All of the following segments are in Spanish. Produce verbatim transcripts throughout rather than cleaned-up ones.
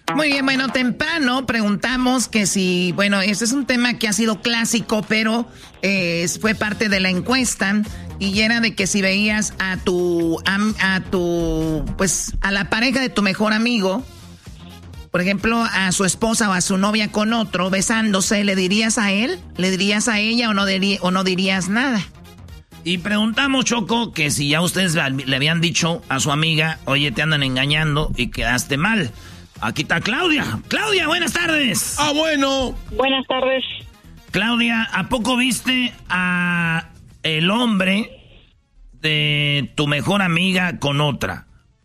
Muy bien, bueno, temprano preguntamos que si, bueno, este es un tema que ha sido clásico, pero eh, fue parte de la encuesta y era de que si veías a tu, a, a tu, pues, a la pareja de tu mejor amigo, por ejemplo, a su esposa o a su novia con otro besándose, ¿le dirías a él? ¿Le dirías a ella o no, dirí, o no dirías nada? Y preguntamos, Choco, que si ya ustedes le habían dicho a su amiga, oye, te andan engañando y quedaste mal. Aquí está Claudia. Claudia, buenas tardes. Ah, bueno. Buenas tardes. Claudia, ¿a poco viste a el hombre de tu mejor amiga con otra?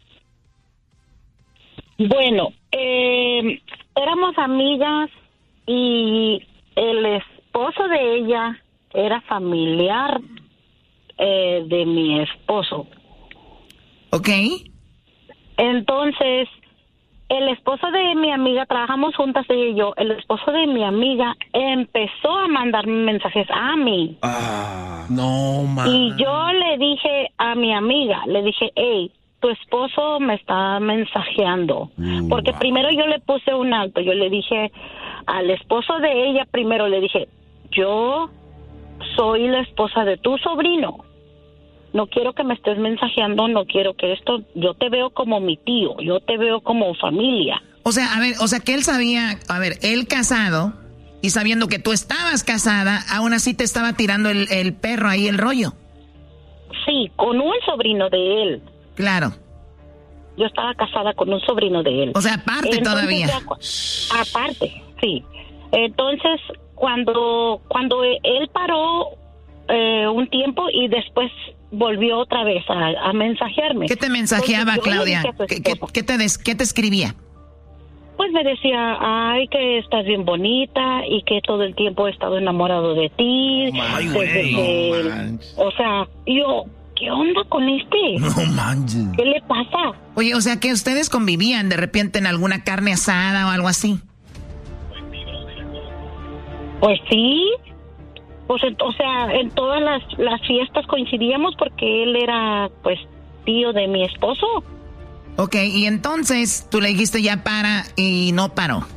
Bueno, eh, éramos amigas y el esposo de ella era familiar eh, de mi esposo. Ok. Entonces, el esposo de mi amiga, trabajamos juntas ella y yo, el esposo de mi amiga empezó a mandarme mensajes a mí. Ah, no, man. Y yo le dije a mi amiga, le dije, hey, tu esposo me está mensajeando. Mm, Porque wow. primero yo le puse un alto, yo le dije al esposo de ella, primero le dije, yo soy la esposa de tu sobrino. No quiero que me estés mensajeando, no quiero que esto, yo te veo como mi tío, yo te veo como familia. O sea, a ver, o sea que él sabía, a ver, él casado y sabiendo que tú estabas casada, aún así te estaba tirando el, el perro ahí, el rollo. Sí, con un sobrino de él. Claro. Yo estaba casada con un sobrino de él. O sea, aparte. Entonces, todavía. Ya, aparte, sí. Entonces, cuando, cuando él paró eh, un tiempo y después volvió otra vez a, a mensajearme. ¿Qué te mensajeaba, Claudia? ¿Qué, qué, qué, te des, ¿Qué te escribía? Pues me decía, ay, que estás bien bonita y que todo el tiempo he estado enamorado de ti. Ay, güey. No, o sea, yo, ¿qué onda con este? No manches. ¿Qué le pasa? Oye, o sea, que ustedes convivían de repente en alguna carne asada o algo así. Pues sí. Pues, o sea, en todas las, las fiestas coincidíamos porque él era, pues, tío de mi esposo. Ok, y entonces tú le dijiste ya para y no paró.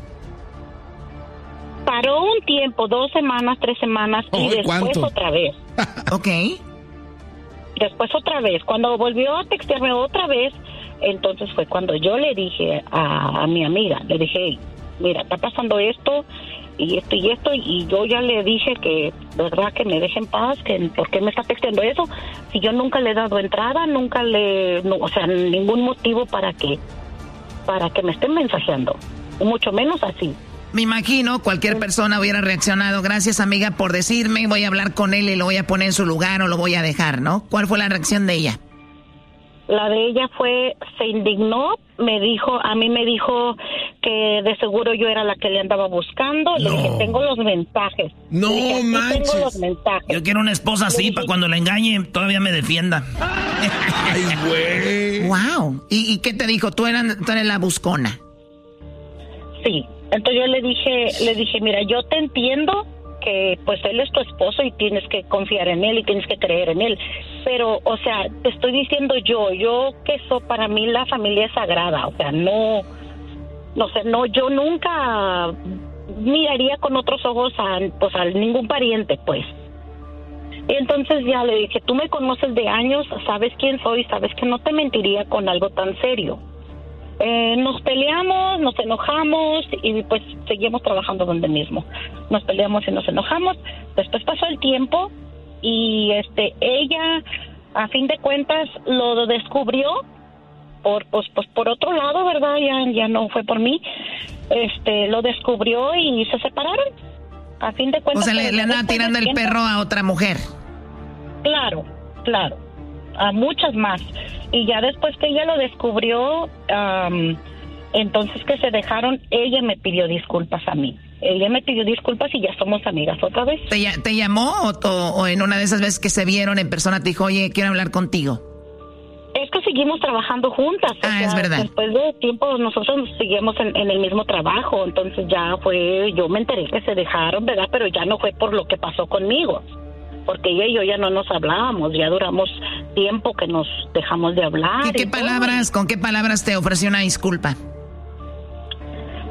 Paró un tiempo, dos semanas, tres semanas y oh, después ¿cuánto? otra vez. Ok. Después otra vez. Cuando volvió a textearme otra vez, entonces fue cuando yo le dije a, a mi amiga, le dije, hey, mira, está pasando esto y esto y esto, y yo ya le dije que, verdad, que me deje en paz, que por qué me está texteando eso, si yo nunca le he dado entrada, nunca le, no, o sea, ningún motivo para que, para que me estén mensajeando, mucho menos así. Me imagino cualquier persona hubiera reaccionado, gracias amiga por decirme, voy a hablar con él y lo voy a poner en su lugar o lo voy a dejar, ¿no? ¿Cuál fue la reacción de ella? La de ella fue, se indignó, me dijo, a mí me dijo que de seguro yo era la que le andaba buscando. No. Le dije, tengo los mensajes. No dije, manches. Tengo los mensajes. Yo quiero una esposa así dije, para cuando la engañe todavía me defienda. Ay, güey. Wow. ¿Y, ¿Y qué te dijo? Tú eras, tú eres la buscona. Sí. Entonces yo le dije, le dije, mira, yo te entiendo que pues él es tu esposo y tienes que confiar en él y tienes que creer en él, pero, o sea, te estoy diciendo yo, yo que eso, para mí la familia es sagrada, o sea, no, no sé, no, yo nunca miraría con otros ojos a, pues, a ningún pariente, pues. Y entonces ya le dije, tú me conoces de años, sabes quién soy, sabes que no te mentiría con algo tan serio. Eh, nos peleamos, nos enojamos y pues seguimos trabajando donde mismo. Nos peleamos y nos enojamos. Después pasó el tiempo y este ella, a fin de cuentas, lo descubrió por pues, pues por otro lado, ¿verdad? Ya ya no fue por mí. Este lo descubrió y se separaron. A fin de cuentas. O sea, le, le andaba tirando el tiempo, perro a otra mujer. Claro, claro. A muchas más. Y ya después que ella lo descubrió, um, entonces que se dejaron, ella me pidió disculpas a mí. Ella me pidió disculpas y ya somos amigas otra vez. ¿Te, te llamó o, o, o en una de esas veces que se vieron en persona te dijo, oye, quiero hablar contigo? Es que seguimos trabajando juntas. Ah, o sea, es verdad. Después de tiempo nosotros seguimos en, en el mismo trabajo, entonces ya fue, yo me enteré que se dejaron, ¿verdad? Pero ya no fue por lo que pasó conmigo. Porque ella y yo ya no nos hablábamos, ya duramos tiempo que nos dejamos de hablar. ¿Y qué y palabras, todo. con qué palabras te ofreció una disculpa?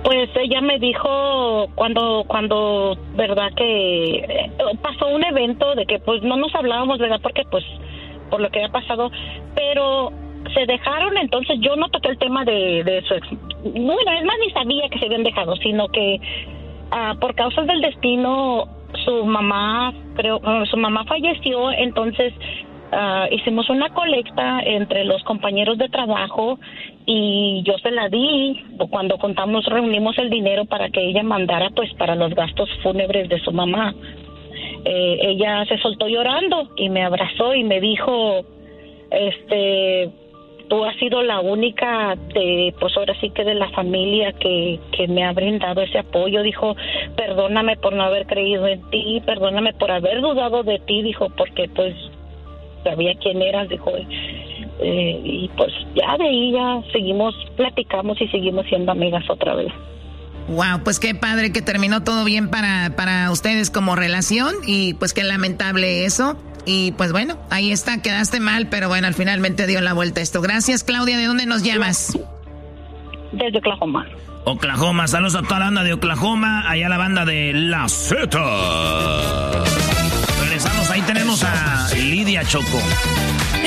pues ella me dijo cuando, cuando, verdad que eh, pasó un evento de que pues no nos hablábamos, verdad, porque pues por lo que había pasado, pero se dejaron, entonces yo no toqué el tema de, de su ex, bueno, es más, ni sabía que se habían dejado, sino que uh, por causas del destino su mamá, creo, su mamá falleció, entonces uh, hicimos una colecta entre los compañeros de trabajo y yo se la di cuando contamos, reunimos el dinero para que ella mandara pues para los gastos fúnebres de su mamá. Eh, ella se soltó llorando y me abrazó y me dijo, este, tú has sido la única de, pues ahora sí que de la familia que, que me ha brindado ese apoyo. Dijo, perdóname por no haber creído en ti, perdóname por haber dudado de ti, dijo, porque pues sabía quién eras, dijo, eh, y pues ya de ahí ya seguimos, platicamos y seguimos siendo amigas otra vez. Wow, pues qué padre que terminó todo bien para, para ustedes como relación y pues qué lamentable eso. Y pues bueno, ahí está, quedaste mal, pero bueno, al finalmente dio la vuelta esto. Gracias, Claudia. ¿De dónde nos llamas? Desde Oklahoma. Oklahoma, saludos a toda la banda de Oklahoma, allá la banda de La Z. Regresamos, ahí tenemos a Lidia Choco.